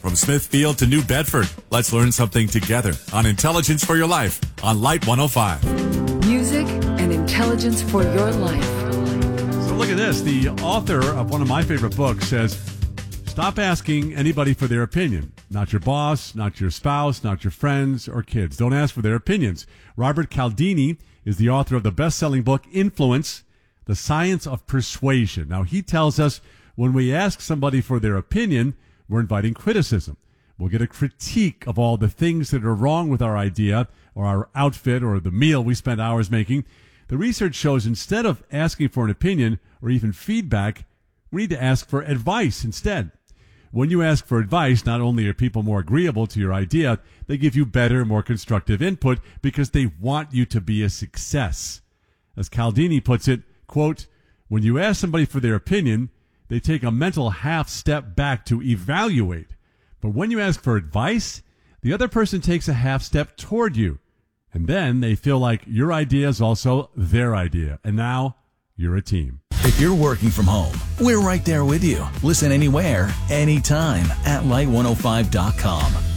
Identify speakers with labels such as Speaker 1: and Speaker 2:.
Speaker 1: From Smithfield to New Bedford, let's learn something together on Intelligence for Your Life on Light 105.
Speaker 2: Music and intelligence for your life.
Speaker 3: So look at this. The author of one of my favorite books says, stop asking anybody for their opinion. Not your boss, not your spouse, not your friends or kids. Don't ask for their opinions. Robert Cialdini is the author of the best-selling book, Influence, The Science of Persuasion. Now, he tells us when we ask somebody for their opinion, we're inviting criticism. We'll get a critique of all the things that are wrong with our idea or our outfit or the meal we spent hours making. The research shows instead of asking for an opinion or even feedback, we need to ask for advice instead. When you ask for advice, not only are people more agreeable to your idea, they give you better, more constructive input because they want you to be a success. As Cialdini puts it, quote, when you ask somebody for their opinion, they take a mental half step back to evaluate. But when you ask for advice, the other person takes a half step toward you. And then they feel like your idea is also their idea. And now you're a team.
Speaker 4: If you're working from home, we're right there with you. Listen anywhere, anytime at light105.com.